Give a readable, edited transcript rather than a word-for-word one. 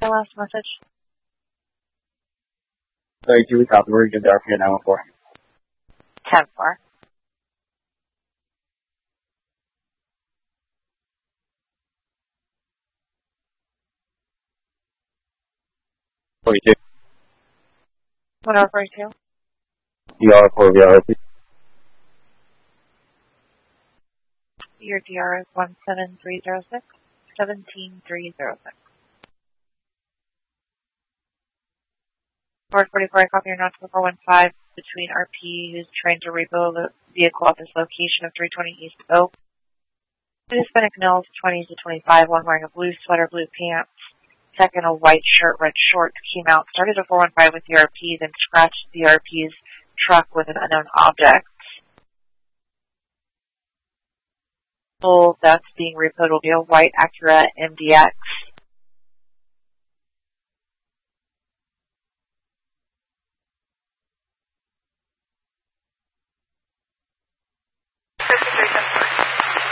The last message. 32 copy. We're good there for 914. 10-4. What over 42? DR4 VRP. Your DR is 17306. 17306. Board 44, I copy your not to 415 between RP who's trying to rebuild the vehicle at this location of 320 East Oak. Two Hispanic males, 20 to 25, one wearing a blue sweater, blue pants, second a white shirt, red shorts, came out, started a 415 with the RP, then scratched the RP's truck with an unknown object. That's being repoed will be a white Acura MDX. Fifty-three.